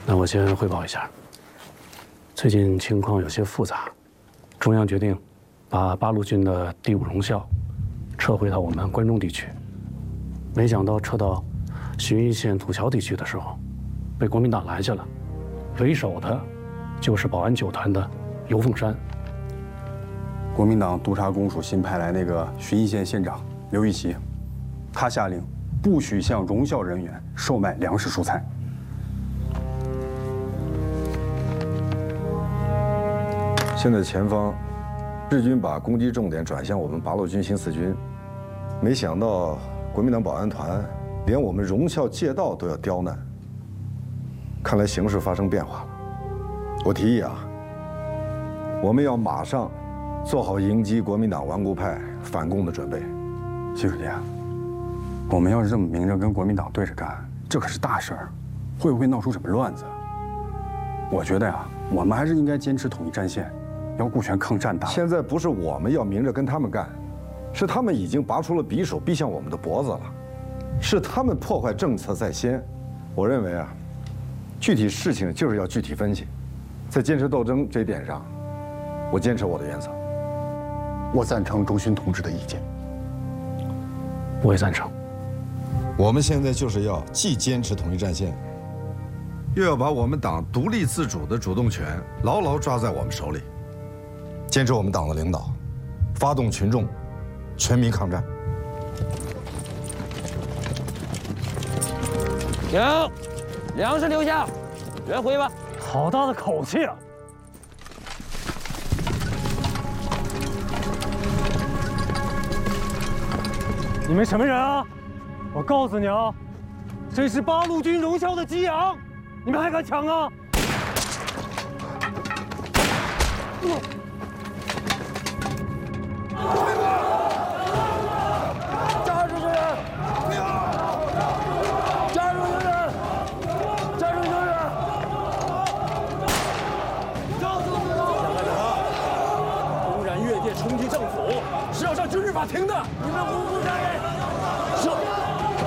那我先汇报一下，最近情况有些复杂，中央决定把八路军的第5荣校撤回到我们关中地区。没想到撤到旬邑县土桥地区的时候，被国民党拦下了。为首的就是保安9团的尤凤山。 国民党督察公署新派来那个旬邑县县长刘玉琦，他下令不许向荣校人员售卖粮食蔬菜。 现在前方，日军把攻击重点转向我们八路军新四军，没想到国民党保安团连我们荣校界道都要刁难，看来形势发生变化了。我提议啊，我们要马上做好迎击国民党顽固派反攻的准备。 习主席，我们要是这么明着跟国民党对着干，这可是大事儿，会不会闹出什么乱子？我觉得呀，我们还是应该坚持统一战线，要顾全抗战大。 现在不是我们要明着跟他们干，是他们已经拔出了匕首，逼向我们的脖子了，是他们破坏政策在先。我认为啊，具体事情就是要具体分析，在坚持斗争这一点上，我坚持我的原则。 我赞成周勋同志的意见。 我也赞成。 我们现在就是要既坚持统一战线，又要把我们党独立自主的主动权牢牢抓在我们手里，坚持我们党的领导，发动群众全民抗战。 停，粮食留下，人回吧。 好大的口气啊！ 你们什么人啊？我告诉你啊，这是八路军荣校的给养，你们还敢抢啊？ 加出去人！加出去人！加出去人！公然越界冲击政府，是要上军事法庭的！你们无辜杀人！